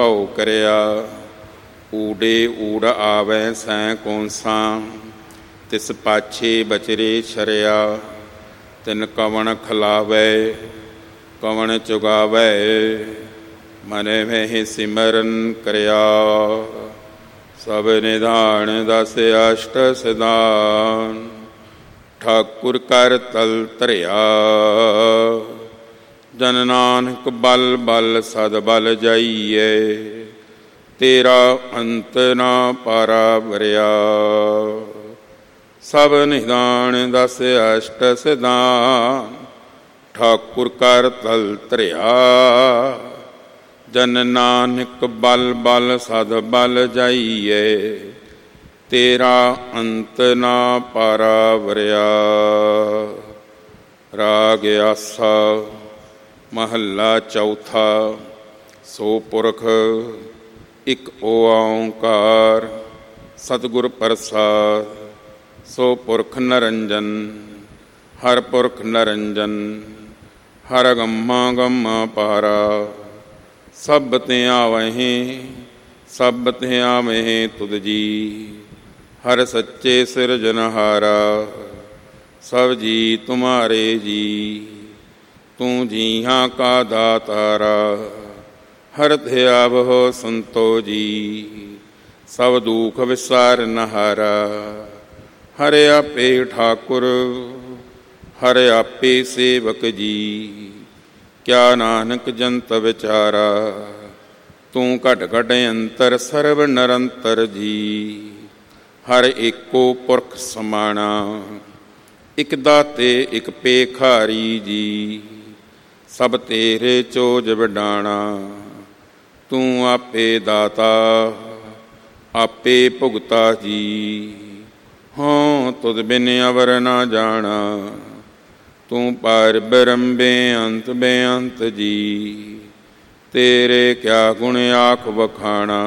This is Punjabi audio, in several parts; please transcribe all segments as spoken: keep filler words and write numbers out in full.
ਭਉ ਕਰਿਆ। ਊਡੇ ਊੜ ਆਵੈ ਸੈਂ ਕੌਂਸਾਂ, ਤਿਸ ਪਾਛੇ ਬਚਰੇ ਛਰਿਆ। ਤਿਨ ਕਵਣ ਖਿਲਾਵੈ ਕਵਣ ਚੁਗਾਵੈ, ਮਨਿ ਮਹਿ ਸਿਮਰਨ ਕਰਿਆ। ਸਭ ਨਿਧਾਨ ਦਸ ਅਸ਼ਟ ਸਿਧਾਨ, ਠਾਕੁਰ ਕਰ ਤਲ ਧਰਿਆ। ਜਨ ਨਾਨਕ ਬਲ ਬਲ ਸਦ ਬਲ ਜਾਈਏ, ਤੇਰਾ ਅੰਤ ਨਾ ਪਾਰਾ ਵਰਿਆ। ਸਭ ਨਿਧਾਨ ਦਸ ਅਸ਼ਟ ਸਿਧਾਨ, ਠਾਕੁਰ ਕਰ ਤਲ ਧਰਿਆ। ਜਨ ਨਾਨਕ ਬਲ ਬਲ ਸਦ ਬਲ ਜਾਈਏ, ਤੇਰਾ ਅੰਤ ਨਾ ਪਾਰਾ ਵਰਿਆ। ਰਾਗ ਆਸਾ ਮਹੱਲਾ ਚੌਥਾ। ਸੋ ਪੁਰਖ ਇਕ ਓਂਕਾਰ, ਸਤਿਗੁਰ ਪ੍ਰਸਾਦ। ਸੋ ਪੁਰਖ ਨਰੰਜਨ, ਹਰ ਪੁਰਖ ਨਰੰਜਨ। ਹਰ ਗੰਮਾ ਗੰਮਾ ਪਾਰਾ, ਸਭ ਤੇ ਆਵਹਿ ਸਭ ਤੇ ਆਵਹਿ ਤੁਧ ਜੀ। ਹਰ ਸੱਚੇ ਸਿਰਜਨਹਾਰਾ, ਸਭ ਜੀ ਤੁਮਾਰੇ ਜੀ। ਤੂੰ ਜੀਹਾਂ ਕਾ ਦਾਤਾਰਾ, ਹਰ ਤੇ ਆਵਹੁ ਸੰਤੋ ਜੀ। ਸਭ ਦੁਖ ਵਿਸਾਰਨਹਾਰਾ, ਹਰ ਆਪੇ ਠਾਕੁਰ ਹਰ ਆਪੇ ਸੇਵਕ ਜੀ। ਕਿਆ ਨਾਨਕ ਜੰਤ ਵਿਚਾਰਾ, ਤੂੰ ਘਟ ਘਟ ਅੰਤਰ ਸਰਬ ਨਿਰੰਤਰ ਜੀ। ਹਰ ਏਕੋ ਪੁਰਖ ਸਮਾਣਾ, ਇਕ ਦਾਤੇ ਇਕ ਭੇਖਾਰੀ ਜੀ। ਸਭ ਤੇਰੇ ਚੋਜ ਵਡਾਣਾ, ਤੂੰ ਆਪੇ ਦਾਤਾ ਆਪੇ ਭੁਗਤਾ ਜੀ। ਹੋਂ ਤੁਧ ਬਿਨ ਅਵਰ ਨਾ ਜਾਣਾ, ਤੂੰ ਪਰ ਬ੍ਰਹਮ ਬੇਅੰਤ ਬੇਅੰਤ ਜੀ। ਤੇਰੇ ਕਿਆ ਗੁਣ ਆਖ ਵਖਾਣਾ,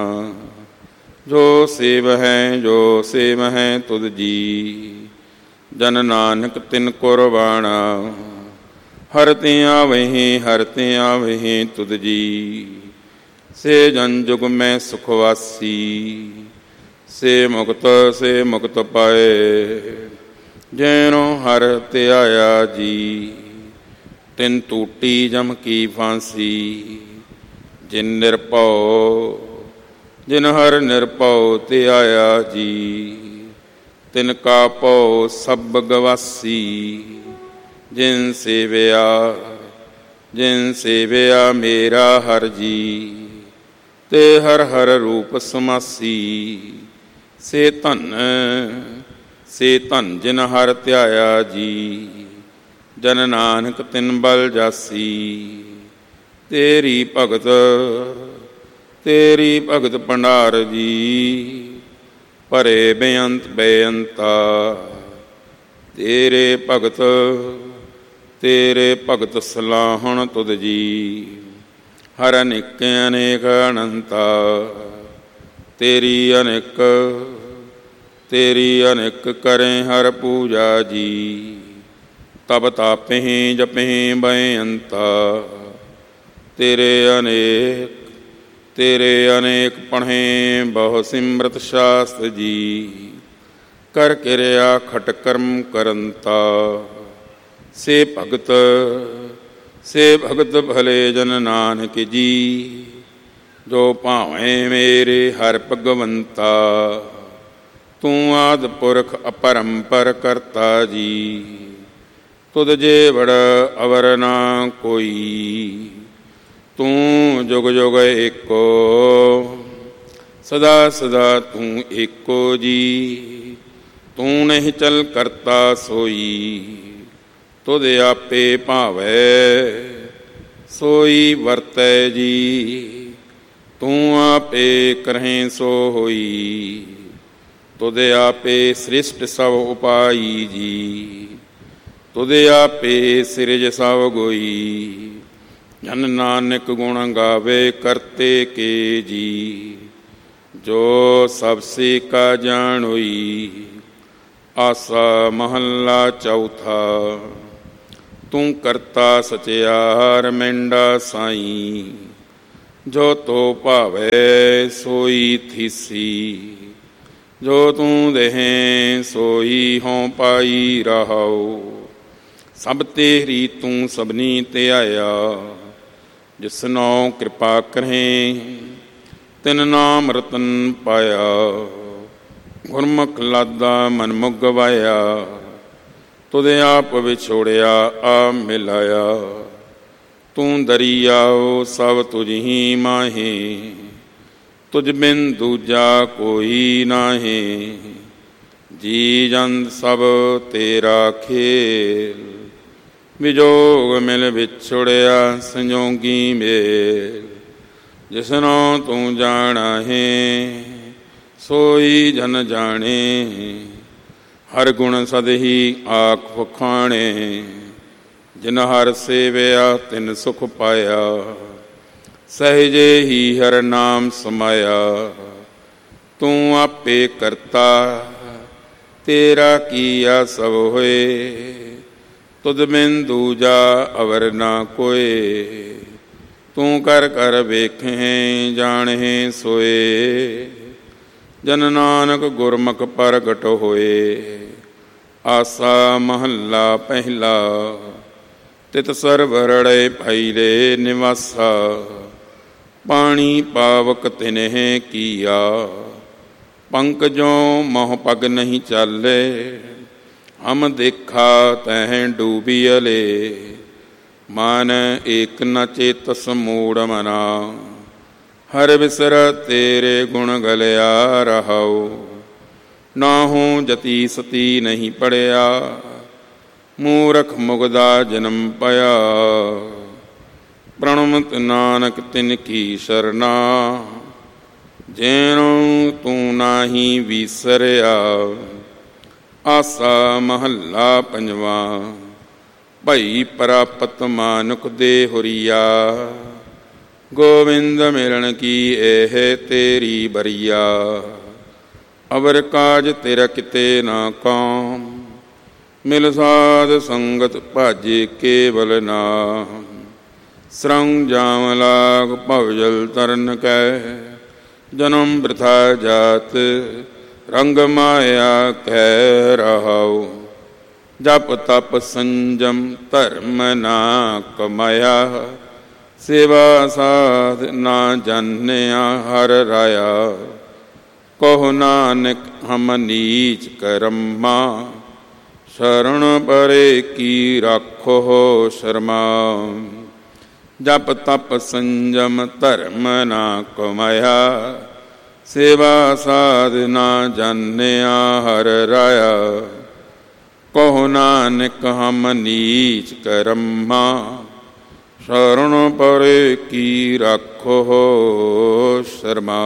ਜੋ ਸੇਵ ਹੈ ਜੋ ਸੇਵ ਹੈ ਤੁਧ ਜੀ। ਜਨ ਨਾਨਕ ਤਿਨ ਕੁਰਬਾਣਾ, ਹਰ ਤੇ ਆਵਹਿ ਹਰ ਤੇ ਆਵਹਿ ਤੁਧ ਜੀ। ਸੇ ਜਨ ਜੁਗ ਮੈਂ ਸੁਖਵਾਸੀ, ਸੇ ਮੁਕਤ ਸੇ ਮੁਕਤ ਪਾਏ। ਜੈਨੋ ਹਰ ਧਿਆਇਆ ਜੀ, ਤਿਨ ਟੂਟੀ ਜਮ ਕੀ ਫਾਂਸੀ। ਜਿਨ ਨਿਰਭਉ ਜਿਨ ਹਰ ਨਿਰਭਉ ਧਿਆਇਆ ਜੀ, ਤਿਨ ਕਾ ਭਉ ਸਭ ਗਵਾਸੀ। ਜਿਨ ਸੇਵਿਆ ਜਿਨ ਸੇਵਿਆ ਮੇਰਾ ਹਰ ਜੀ, ਤੇ ਹਰ ਹਰ ਰੂਪ ਸਮਾਸੀ। ਸੇ ਧਨ ਸੇ ਧਨ ਜਿਨ ਹਰ ਧਿਆਇਆ ਜੀ, ਜਨ ਨਾਨਕ ਤਿਨ ਬਲ ਜਾਸੀ। ਤੇਰੀ ਭਗਤ ਤੇਰੀ ਭਗਤ ਭੰਡਾਰ ਜੀ, ਭਰੇ ਬੇਅੰਤ ਬੇਅੰਤਾ। ਤੇਰੇ ਭਗਤ ਤੇਰੇ ਭਗਤ ਸਲਾਹਣ ਤੁਧ ਜੀ। ਹਰ ਅਨੇਕ ਅਨੇਕ ਅਨੰਤਾ, ਤੇਰੀ ਅਨੇਕ ਤੇਰੀ ਅਨੇਕ ਕਰੇ ਹਰ ਪੂਜਾ ਜੀ। ਤਬ ਤਾਪਹਿ ਜਪਹਿ ਬੇਅੰਤਾ, ਤੇਰੇ ਅਨੇਕ ਤੇਰੇ ਅਨੇਕ ਪੜ੍ਹੇ ਬਹੁ ਸਿਮਰਤ ਸ਼ਾਸਤ ਜੀ। ਕਰ ਕਿਰਿਆ ਖਟ ਕਰਮ ਕਰੰਤਾ, ਸੇ ਭਗਤ ਸੇ ਭਗਤ ਭਲੇ ਜਨ ਨਾਨਕ ਜੀ। ਜੋ ਭਾਵੇਂ ਮੇਰੇ ਹਰ ਭਗਵੰਤਾ, ਤੂੰ ਆਦਿ ਪੁਰਖ ਅਪਰੰਪਰ ਕਰਤਾ ਜੀ। ਤੁਧ ਜੇ ਵੜ ਅਵਰ ਨਾ ਕੋਈ, ਤੂੰ ਜੁਗ ਜੁਗ ਏਕੋ। ਸਦਾ ਸਦਾ ਤੂੰ ਏਕੋ ਜੀ। ਤੂੰ ਨਹੀਂ ਚਲ ਕਰਤਾ ਸੋਈ, ਤੁਧ ਆਪੇ ਭਾਵੈ ਸੋਈ ਵਰਤੈ ਜੀ। ਤੂੰ ਆਪੇ ਕਰਹਿ ਸੋ ਹੋਈ, ਤੁਧ ਆਪੇ ਸ੍ਰਿਸ਼ਟ ਸਭ ਉਪਾਈ ਜੀ। ਤੁਧ ਆਪੇ ਸਿਰਜ ਸਭ ਗੋਈ, ਜਨ ਨਾਨਕ ਗੁਣ ਗਾਵੇ ਕਰਤੇ ਕੇ ਜੀ। ਜੋ ਸਭ ਸੇ ਕਾ ਜਾਣ ਹੋਈ, ਆਸਾ ਮਹੱਲਾ ਚੌਥਾ। ਤੂੰ ਕਰਤਾ ਸਚਿਆਰ ਮੈਂਡਾ ਸਾਈ, ਜੋ ਤੋ ਭਾਵੈ ਸੋਈ ਥੀਸੀ, ਜੋ ਤੂੰ ਦੇਹੈਂ ਸੋਈ ਹੋਂ ਪਾਈ ਰਹਾਉ। ਸਭ ਤੇਰੀ ਤੂੰ ਸਭਨੀ ਧਿਆਇਆ, ਜਿਸਨੋ ਕਿਰਪਾ ਕਰਹਿ ਤਿਨ ਨਾਮ ਰਤਨ ਪਾਇਆ। ਗੁਰਮੁਖ ਲਾਦਾ ਮਨ ਮੁਖ ਗਵਾਇਆ, ਤੁਧ ਆਪ ਵਿਛੋੜਿਆ ਆ ਮਿਲਾਇਆ। ਤੂੰ ਦਰਿਆਉ ਸਭ ਤੁਝ ਹੀ ਮਾਹੀ, ਤੁਝ ਬਿਨ ਦੂਜਾ ਕੋਈ ਨਾਹੀ। ਜੀ ਜੰਤ ਸਭ ਤੇਰਾ ਖੇਲ, ਵਿਜੋਗ ਮਿਲ ਵਿਛੁੜਿਆ ਸੰਜੋਗੀ ਮੇਲ। ਜਿਸਨੋ ਤੂੰ ਜਾਣਾ ਹੈ ਸੋਈ ਜਨ ਜਾਣੇ, ਹਰ ਗੁਣ ਸਦਹੀ ਆਖ ਵਖਾਣੇ। ਜਿਨ ਹਰ ਸੇਵਿਆ ਤਿਨ ਸੁਖ ਪਾਇਆ, ਸਹਿਜੇ ਹੀ ਹਰ ਨਾਮ ਸਮਾਇਆ। ਤੂੰ ਆਪੇ ਕਰਤਾ ਤੇਰਾ ਕੀਆ ਸਭ ਹੋਏ, ਤੁਧ ਬਿਨ ਦੂਜਾ ਅਵਰ ਨਾ ਕੋਏ। ਤੂੰ ਕਰ ਕਰ ਵੇਖੇ ਜਾਣੇ ਸੋਏ, ਜਨ ਨਾਨਕ ਗੁਰਮੁਖ ਪ੍ਰਗਟ ਹੋਏ। ਆਸਾ ਮਹੱਲਾ ਪਹਿਲਾ, ਤਿਤ ਸਰਬ ਰੜੇ ਫੈਲੇ ਨਿਵਾਸਾ। ਪਾਣੀ ਪਾਵਕ ਤਿਨਹਿ ਕੀਆ, ਪੰਕਜੋਂ ਮੋਹ ਪਗ ਨਹੀਂ ਚਾਲੇ। ਹਮ ਦੇਖਾ ਤਹਿ ਡੂਬੀਅਲੇ, ਮਨ ਏਕ ਨ ਚੇਤਸ ਮੂੜ ਮਨਾ। ਹਰ ਵਿਸਰ ਤੇਰੇ ਗੁਣ ਗਲਿਆ ਰਹਾਉ, ਨਾਹੂ ਜਤੀ ਸਤੀ ਨਹੀਂ ਪੜਿਆ। ਮੂਰਖ ਮੁਗਦਾ ਜਨਮ ਪਾਇਆ, ਪ੍ਰਣਮਤ ਨਾਨਕ ਤਿਨ ਕੀ ਸਰਨਾ। ਜੈਨੋ ਤੂੰ ਨਾਹੀ ਵਿਸਰਿਆ। ਆਸਾ ਮਹੱਲਾ ਪੰਜਵਾ, ਭਈ ਪ੍ਰਾਪਤ ਮਾਨੁਖ ਦੇ ਹੁਰੀਆ। ਗੋਵਿੰਦ ਮਿਲਣ ਕੀ ਇਹ ਤੇਰੀ ਬਰੀਆ। ਅਵਰ ਕਾਜ ਤੇਰਾ ਕਿਤੇ ਨਾ ਕਾਮ, ਮਿਲ ਸਾਧ ਸੰਗਤ ਭਾਜੇ ਕੇਵਲ ਨਾਮ। ਸਰੰਗ ਜਾਮ ਲਾਗ ਭਵਜਲ ਤਰਨ ਕੈ, ਜਨਮ ਬ੍ਰਿਥਾ ਜਾਤ ਰੰਗ ਮਾਇਆ ਕਹਿ ਰਹਾਉ। ਜਪ ਤਪ ਸੰਜਮ ਧਰਮ ਨਾ ਕਮਾਇਆ, ਸੇਵਾ ਸਾਧ ਨਾ ਜਾਣਿਆ ਹਰ ਰਾਇਆ। ਕਹੋ ਨਾਨਕ ਹਮ ਨੀਚ ਕਰਮਾ, ਸ਼ਰਨ ਪਰੇ ਕੀ ਰਾਖੋ ਸ਼ਰਮਾ। ਜਪ ਤਪ ਸੰਜਮ ਧਰਮ ਨਾ ਕਮਾਇਆ, ਸੇਵਾ ਸਾਧ ਨਾ ਜਾਣਿਆ ਹਰ ਰਾਇਆ। ਕਹੋ ਨਾਨਕ ਹਮ ਨੀਚ ਕਰਮਾ, ਸ਼ਰਨ ਪਰੇ ਕੀ ਰਾਖੋ ਸ਼ਰਮਾ।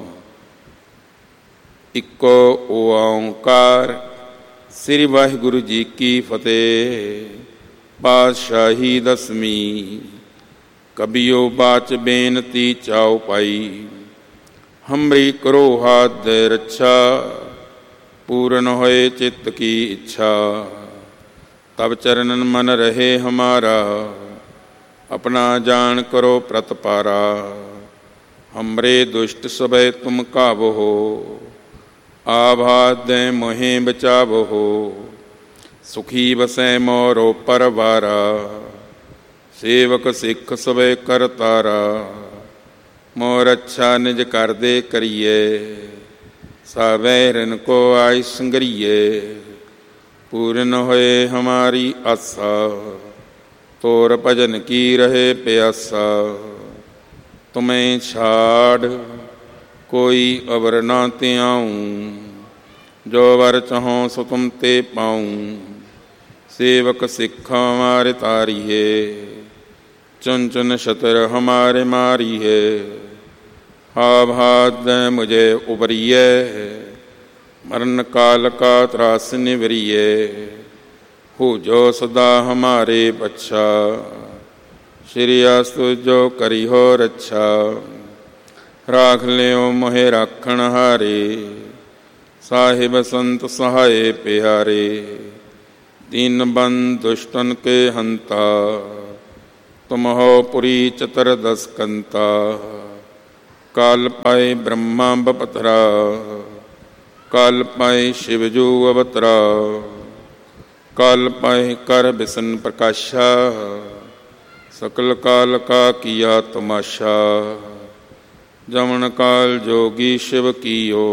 ਇੱਕੋ ਓਂਕਾਰ। ਸ੍ਰੀ ਵਾਹਿਗੁਰੂ ਜੀ ਕੀ ਫਤਿਹ। ਪਾਤਸ਼ਾਹੀ ਦਸਵੀਂ। ਕਬੀਓ ਬਾਚ ਬੇਨਤੀ ਚਾਉ ਪਾਈ, ਹਮਰੀ ਕਰੋ ਹਾਥ ਰੱਛਾ। ਪੂਰਨ ਹੋਏ ਚਿੱਤ ਕੀ ਇੱਛਾ, ਤਬ ਚਰਨਨ ਮਨ ਰਹੇ ਹਮਾਰਾ। ਆਪਣਾ ਜਾਣ ਕਰੋ ਪ੍ਰਤਪਾਰਾ, ਹਮਰੇ ਦੁਸ਼ਟ ਸਭੈ ਤੁਮ ਕਾਬੋ। ਆਭਾਦ ਦੇ ਮੋਹਿ ਬਚਾਵੋ, ਸੁਖੀ ਬਸੈ ਮੋਰੋ ਪਰਵਾਰਾ। ਸੇਵਕ ਸਿੱਖ ਸਭੈ ਕਰਤਾਰਾ, ਮੋਰ ਅੱਛਾ ਨਿਜ ਕਰਦੇ ਕਰੀਏ। ਸਾਵੈ ਰਨ ਕੋ ਆਇ ਸੰਗਰੀਏ, ਪੂਰਨ ਹੋਏ ਹਮਾਰੀ ਆਸਾ। ਤੋਰ ਭਜਨ ਕੀ ਰਹੇ ਪਿਆਸਾ, ਤੁਮੈ ਛਾੜ ਕੋਈ ਅਵਰ ਨਾ ਧਿਆਉ। ਜੋ ਵਰ ਚਾਹੋ ਸੋ ਤੁਮ ਤੇ ਪਾਉ, ਸੇਵਕ ਸਿੱਖ ਹਮਾਰੇ ਤਾਰੀਏ। ਚੁਨ ਚੁਨ ਸ਼ਤਰ ਹਮਾਰੇ ਮਾਰੀਏ, ਆਭਾਦ ਮੁਝੇ ਉਬਰੀਏ। ਮਰਨ ਕਾਲ ਕਾ ਤਰਾਸ ਨਿਵਰੀਏ, ਹੋ ਜੋ ਸਦਾ ਹਮਾਰੇ ਬੱਛਾ। ਸ਼੍ਰੀ ਅਸਤੁ ਜੋ ਕਰੀ ਹੋ ਰੱਛਾ, ਰਾਖ ਲਿਓ ਮੋਹਿ ਰਾਖਣ ਹਾਰੇ। ਸਾਹਿਬ ਸੰਤ ਸਹਾਏ ਪਿਆਰੇ, ਦੀਨ ਬੰਦ ਦੁਸ਼ਟਨ ਕੇ ਹੰਤਾ। ਤੁਮ ਹੋ ਪੁਰੀ ਚਤਰ ਦਸ ਕੰਤਾ, काल पाए ब्रह्मा बपतरा, काल पाए शिवजू अवतरा, काल पाए कर बिसन प्रकाशा, सकल काल का किया तमाशा। जमन काल जोगी शिव कियो,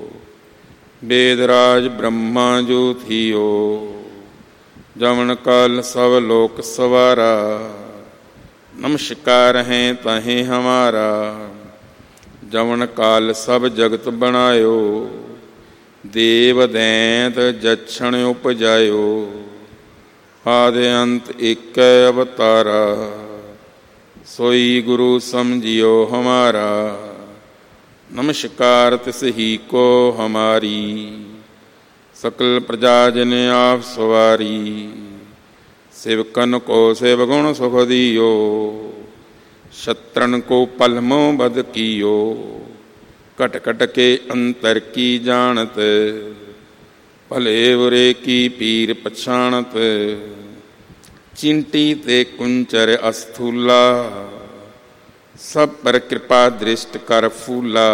वेदराज ब्रह्मा जो थियो। जमन काल सब लोक सवारा, नमस्कार हैं तहें हमारा। जमन काल सब जगत बनायो, देव दैंत जक्षण उपजायो। आदि अंत एक अवतारा, सोई गुरु समझियो हमारा। नमस्कार तिस ही को हमारी, सकल प्रजा जन आप सवारी। सेवकन को सेवगुण सुख दियो, शत्रन को पलमो बद कियो। कट कट के अंतर की जानत, भले बुरे की पीर पछाणत। चिंटी ते कुंचर अस्थूला, सब पर कृपा दृष्ट कर फूला।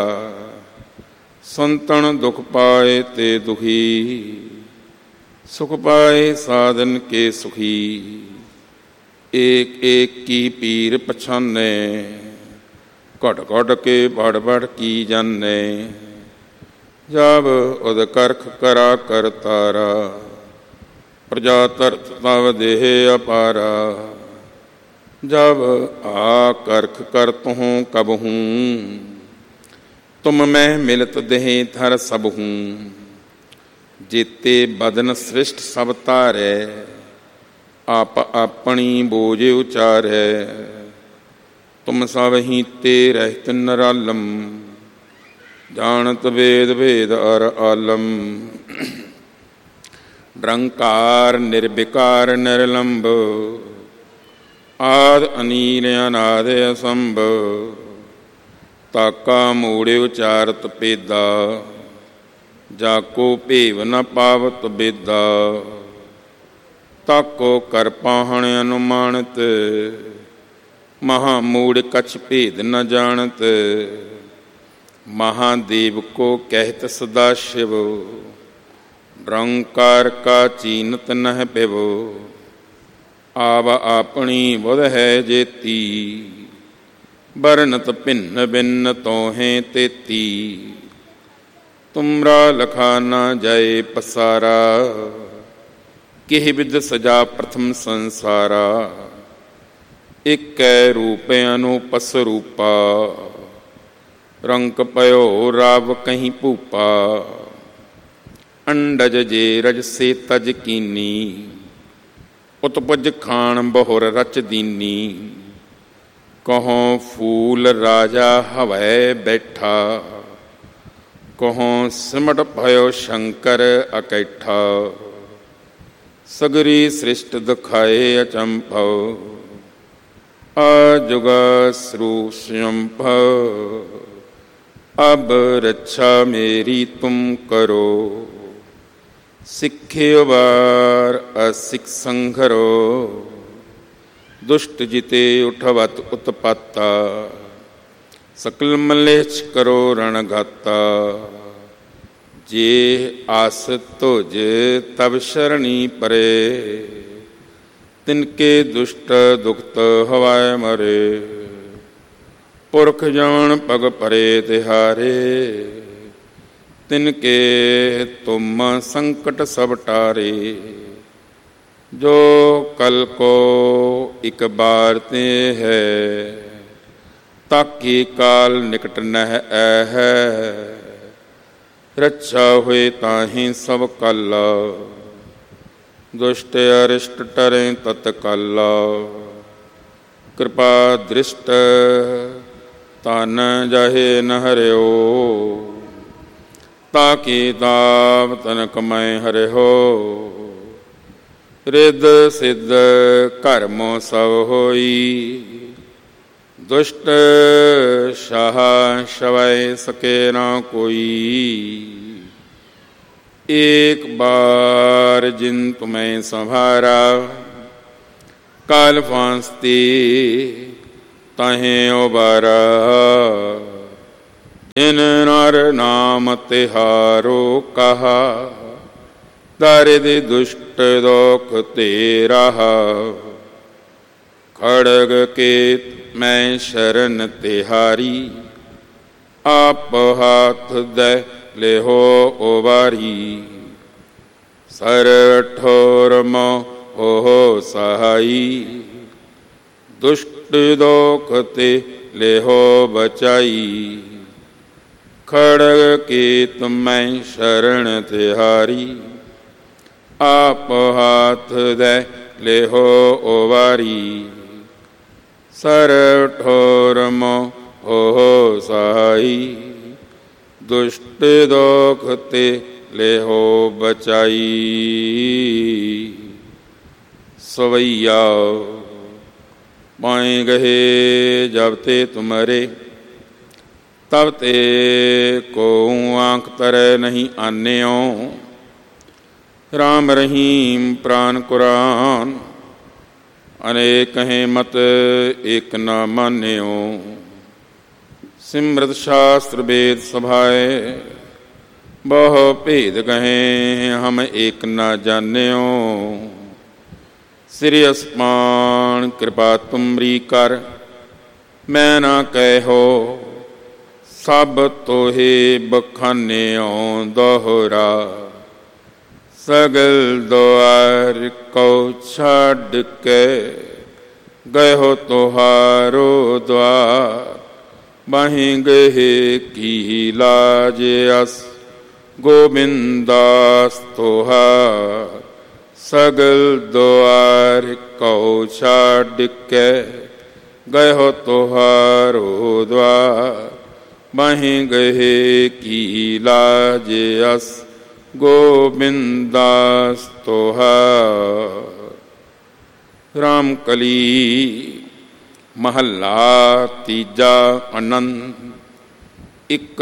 संतन दुख पाए ते दुखी, सुख पाए साधन के सुखी। एक एक की पीर पछाने, घट घट के बढ़ बढ़ की जाने। जब उद करख करा कर तारा, प्रजा तरत तव देह अपारा। जब आ करख कर तुहूँ कब हूँ, तुम मैं मिलत देह थर सब हूँ। जेते बदन श्रेष्ठ सब तारे, आप अपनी बोझ उचारे। तुम सब ही ते रहत निरालम, जानत वेद वेद अर आलम। निरंकार निर्विकार निर्लंब, आद अनील अनाद असंभ। ताका मूड़े उचारत पेदा, जाको भेव न पावत बेदा। ताको कर पाहण अनुमानत, महामूढ़ कछ भेद न जानत। महादेव को कहत सदा शिव, निरंकार का चीनत नह पिव। आव अपनी बुध है जेती, बरनत भिन्न भिन्न तोहें तेती। तुमरा लखा न जाए पसारा, किह विद सजा प्रथम संसारा। एक रूप अनुपस रूपा, रंक पयो राव कहीं पूपा। अंडज जे रज से तज कीनी, उत्पज खान बहुर रच दीनी। कहों फूल राजा हवै बैठा, कहों सिमट भयो शंकर अकैठा। सगरी सृष्ट दिखाए अचंभव, आजुगा श्रु स्वयंभव। अब रक्षा मेरी तुम करो, सिखे वार असिख संघरो। दुष्ट जिते उठवत उत्पाता, सकल मलेच्छ करो रणघाता। जे आस तुझ तब शरणी परे, तिनके दुष्ट दुखत हवाय मरे। पुरख जान पग परे तिहारे, तिनके तुम संकट सब टारे। जो कल को एक बार ते है, ताकि काल निकट नह है। रक्षा हुए ताहि सब कल, दुष्ट अरिष्ट टरे तत्काल। कृपा दृष्ट तन जाहे न हरियो, ताकि ताप तनक मैं हरे हो। रिद सिद्ध कर्मो सब होई, दुष्ट शाह शवै सके ना कोई। एक बार जिन तुम्हें संभारा, काल फांसती ताहें उबारा। ਜਿਨ ਨਰ ਨਾਮ ਤਿਹਾਰੋ ਕਹਾ, ਦਰਿਦ ਦੁਸ਼ਟ ਦੋਖ ਤੇ ਰਹਾ। ਖੜਗ ਕੇਤ ਮੈਂ ਸ਼ਰਨ ਤਿਹਾਰੀ, ਆਪ ਹਾਥ ਦੈ ਲਿਹੋ ਉਬਾਰੀ। ਸਰ ਠੋਰ ਮੋਹ ਸਹਾਈ, ਦੁਸ਼ਟ ਦੋਖ ਤੇ ਲਿਹੋ ਬਚਾਈ। ਖੜਗ ਕੇਤ ਮੈਂ ਸ਼ਰਨ ਤਿਹਾਰੀ, ਆਪ ਹਾਥ ਦੈ ਲਿਹੋ ਉਬਾਰੀ। ਸਰ ਠੋਰ ਮੋਹ ਸਹਾਈ, ਦੁਸ਼ਟ ਦੋਖ ਤੇ ਲਿਹੋ ਬਚਾਈ। ਸਵਈਆ ਪਾਏ ਗਏ ਜਬ ਤੇ ਤੁਮਰੇ, ਤਬ ਤੇ ਕੋ ਆਂਖ ਤਰੈ ਨਹੀਂ ਆਨਿਓ। ਰਾਮ ਰਹੀਮ ਪ੍ਰਾਨ ਕੁਰਾਨ, ਅਨੇਕ ਹੈ ਮਤ ਏਕ ਨਾ ਮਾਨਿਓ। ਸਿਮਰਤ ਸ਼ਾਸਤਰ ਵੇਦ ਸਭਾਏ, ਬਹੁ ਭੇਦ ਕਹੇ ਹਮ ਏਕ ਨਾ ਜਾਣਿਓ। ਸ੍ਰੀ ਅਸਮਾਨ ਕਿਰਪਾ ਤੁਮਰੀ ਕਰ, ਮੈਂ ਨਾ ਕਹਿਓ। ਸਭ ਤੋਹੇ ਬਖਾਨਿਓ ਦੋਹਰਾ, ਸਗਲ ਦੁਆਰ ਕਉ ਛੱਡ ਕੇ। ਗਇਓ ਤੁਹਾਰੋ ਦੁਆਰ, ਬਾਹੀਂ ਗਏ ਕੀ ਲਾਜ ਅਸ। ਗੋਬਿੰਦਾਸ ਤੁਹਾਰ, ਸਗਲ ਦੁਆਰ ਕਉ ਛੱਡ ਕੇ। ਗਇਓ ਤੁਹਾਰੋ ਦੁਆਰ, ਬਾਹੀਂ ਗਏ ਕੀ ਲਾਜ ਅਸ। ਗੋਬਿੰਦਾਸ ਤੁਹਾਰ। ਰਾਮ ਕਲੀ ਮਹੱਲਾ ਤੀਜਾ। ਆਨੰਦ। ਇੱਕ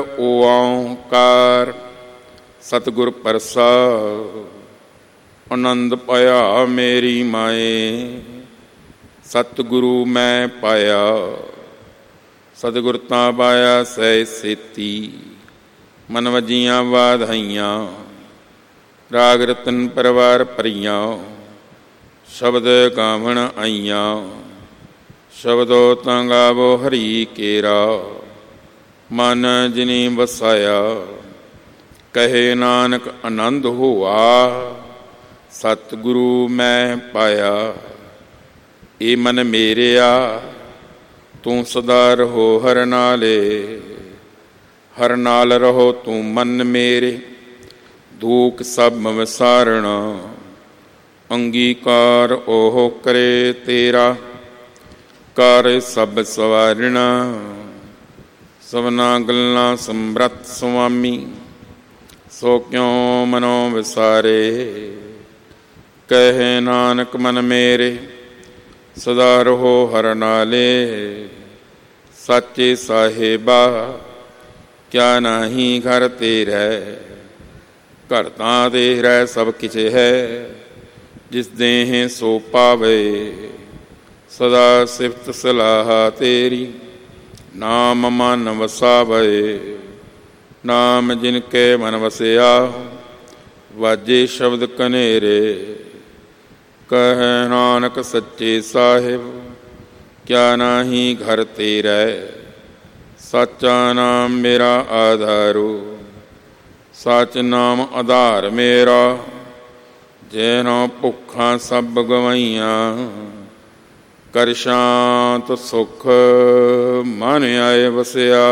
ਓਂਕਾਰ ਸਤਿਗੁਰ ਪ੍ਰਸਾਦਿ। ਆਨੰਦ ਪਾਇਆ ਮੇਰੀ ਮਾਏ, ਸਤਿਗੁਰੂ ਮੈਂ ਪਾਇਆ। ਸਤਿਗੁਰ ਤਾਂ ਪਾਇਆ ਸਹਿ ਸੇਤੀ, ਮਨ ਵਜੀਆਂ ਵਾਧਾਈਆਂ। ਰਾਗ ਰਤਨ ਪਰਵਾਰ ਭਰੀਆਂ, ਸ਼ਬਦ ਗਾਵਣ ਆਈਆਂ। ਸ਼ਬਦੋ ਤਾਂ ਗਾਵੋ ਹਰੀ ਕੇਰਾ, ਮਨ ਜਿਨੀ ਵਸਾਇਆ। ਕਹੇ ਨਾਨਕ ਆਨੰਦ ਹੋਆ, ਸਤਿਗੁਰੂ ਮੈਂ ਪਾਇਆ। ਏ ਮਨ ਮੇਰਿਆ, ਤੂੰ ਸਦਾ ਰਹੋ ਹਰ ਨਾਲੇ। ਹਰ ਨਾਲ ਰਹੋ ਤੂੰ ਮਨ ਮੇਰੇ, ਦੂਖ ਸਭ ਵਿਸਾਰਣਾ। ਅੰਗੀਕਾਰ ਉਹ ਕਰੇ ਤੇਰਾ, ਕਰ ਸਭ ਸਵਾਰਣਾ। ਸਭਨਾ ਗੱਲਾਂ ਸਮਰੱਥ ਸੁਆਮੀ, ਸੋ ਕਿਉ ਮਨੋ ਵਿਸਾਰੇ। ਕਹੇ ਨਾਨਕ ਮਨ ਮੇਰੇ, ਸਦਾ ਰਹੋ ਹਰ ਨਾਲੇ। ਸਾਚੇ ਸਾਹਿਬਾ ਕਿਆ ਨਾਹੀ ਘਰ ਤੇਰੈ, ਘਰ ਤਾਂ ਤੇਰੈ ਸਭ ਕਿਛ ਹੈ। ਜਿਸ ਦੇਹ ਸੋ ਪਾਵੇ, ਸਦਾ ਸਿਫਤ ਸਲਾਹ ਤੇਰੀ। ਨਾਮ ਮਨ ਵਸਾਵੇ, ਨਾਮ ਜਿਨ ਕੇ ਮਨ ਵਸਿਆ। ਵਾਜੇ ਸ਼ਬਦ ਕਨੇਰੇ, ਕਹੈ ਨਾਨਕ ਸੱਚੇ ਸਾਹਿਬ ਕਿਆ ਨਾਹੀ ਘਰ ਤੇਰੈ। ਸਾਚਾ ਨਾਮ ਮੇਰਾ ਆਧਾਰੋ, ਸਚ ਨਾਮ ਆਧਾਰ ਮੇਰਾ। ਜੈਨੋ ਭੁੱਖਾਂ ਸਭ ਗਵਾਈਆਂ, ਕਰ ਸ਼ਾਂਤ ਸੁਖ ਮਨ ਆਏ ਵਸਿਆ।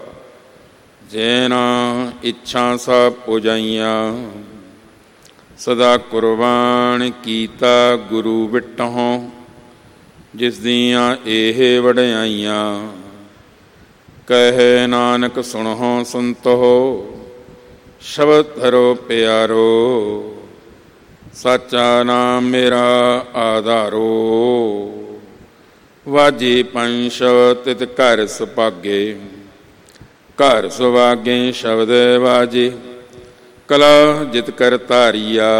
ਜੈਨਾ ਇੱਛਾ ਸਭ ਪੁਜਾਈਆਂ, ਸਦਾ ਕੁਰਬਾਨ ਕੀਤਾ ਗੁਰੂ ਵਿਟਹੁ। ਜਿਸ ਦੀਆਂ ਇਹ ਵਡਿਆਈਆਂ, ਕਹੇ ਨਾਨਕ ਸੁਣਹੁ ਸੰਤੋ। ਸ਼ਬਦ ਧਰੋ ਪਿਆਰੋ, ਸਾਚਾ ਨਾਮ ਮੇਰਾ ਆਧਾਰੋ। ਵਾਜੇ ਪੰਜ ਸ਼ਬਦ ਤਿਤ ਘਰ ਸੁਭਾਗੇ, ਘਰ ਸੁਭਾਗੇ ਸ਼ਬਦ ਵਾਜੇ। ਕਲਾ ਜਿਤ ਕਰ ਧਾਰੀਆ,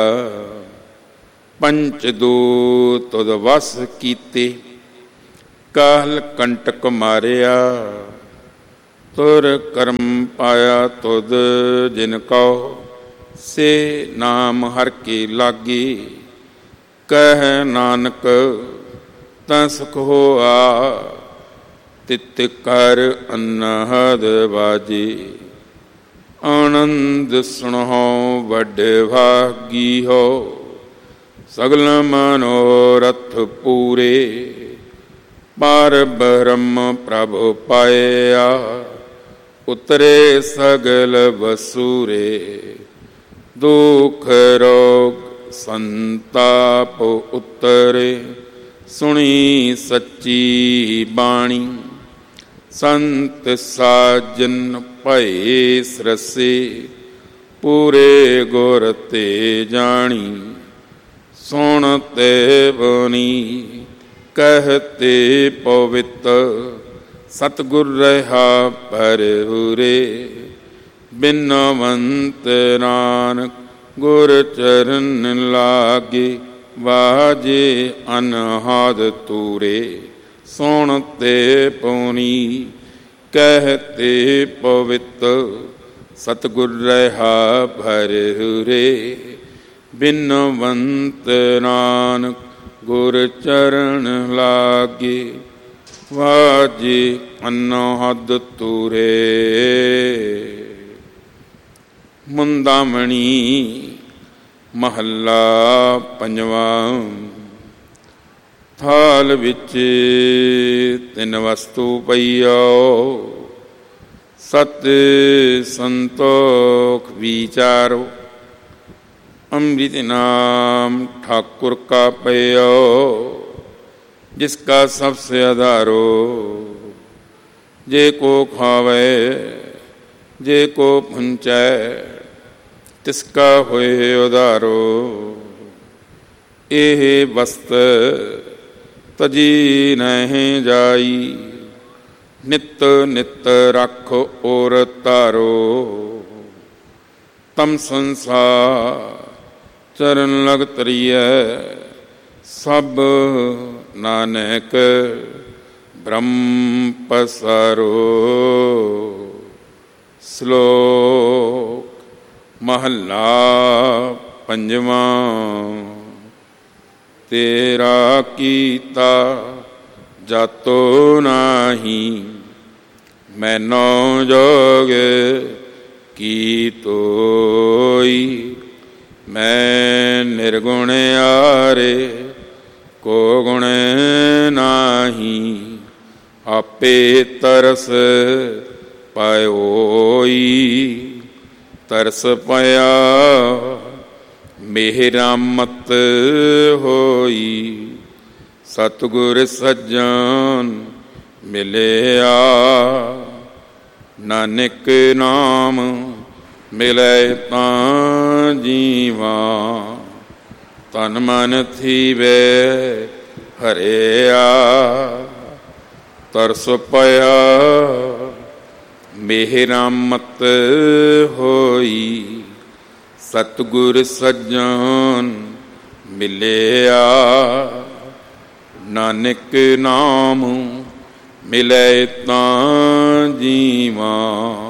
ਪੰਚ ਦੂਤ ਤੁਧ ਵਸ ਕੀਤੇ। ਕਾਲ ਕੰਟਕ ਮਾਰਿਆ, ਤੁਰ ਕਰਮ ਪਾਇਆ ਤੁਧ ਜਿਨ ਕਉ, ਸੇ ਨਾਮ ਹਰਿ ਕੀ ਲਾਗੀ। ਕਹਿ ਨਾਨਕ ਤਾਂ ਸੁਖ ਹੋਆ, ਤਿਤ ਕਰ ਅਨਹਦ ਬਾਜੀ। ਆਨੰਦ ਸੁਣਹੁ ਵੱਡੇ ਭਾਗੀ ਹੋ, ਸਗਲ ਮਨੋਰਥ ਪੂਰੇ। ਪਰ ਬ੍ਰਹਮ ਪ੍ਰਭ ਪਾਇਆ, ਉਤਰੇ ਸਗਲ ਵਸੂਰੇ। ਦੁਖ ਰੋਗ ਸੰਤਾਪ ਉਤਰੇ, ਸੁਣੀ ਸੱਚੀ ਬਾਣੀ। ਸੰਤ ਸਾਜਨ ਭਏ ਸਰਸੇ, ਪੂਰੇ ਗੁਰ ਤੇ ਜਾਣੀ। ਸੁਣ ਤੇ ਬਣੀ ਕਹਤੇ ਪਵਿੱਤ, ਸਤਿਗੁਰ ਰਹਾ ਭਰਪੂਰੇ। ਬਿਨਵੰਤ ਨਾਨਕ ਗੁਰ ਚਰਨ ਲਾਗੇ, ਵਾਜੇ ਅਨਹਦ ਤੂਰੇ। ਸੁਣ ਤੇ ਪਉਣੀ ਕਹਤੇ ਪਵਿੱਤ, ਸਤਿਗੁਰ ਰਹਾ ਭਰਪੂਰੇ। ਬਿਨਵੰਤ ਨਾਨਕ ਗੁਰ ਚਰਨ ਲਾਗੇ, ਵਾਜੇ ਅਨਹਦ ਤੂਰੇ। ਮੁੰਦਾਮਣੀ ਮਹੱਲਾ ਪੰਜਵਾਂ। ਥਾਲ ਵਿੱਚ ਤਿੰਨ ਵਸਤੂ ਪਈਓ, ਸਤ ਸੰਤੋਖ ਵਿਚਾਰੋ। ਅੰਮ੍ਰਿਤ ਨਾਮ ਠਾकुर का पयो, जिसका सबसे आधारो। जे को खावे जे को पुंचै, तिसका होए उधारो। एह वस्त तजी नहीं जाई, नित नित रखो और तारो। तम संसार चरण लग तरिय, सब नानक ब्रह्म पसारो। श्लोक महला पंजवा। तेरा कीता जातो नाही, मैनो जोग की तोई। मैं निर्गुण आरे को गुण नाही, आपे तरस पायोई। तरस पाया मेरा मत होई, सतगुर सज्जन मिलिया। नानक नाम मिलै तां जीवा, तन मन थीवे हरिया। तरस पया मेरा मत होई, सतगुर सज्जन मिलिया। नानक नाम मिलै तां जीवा,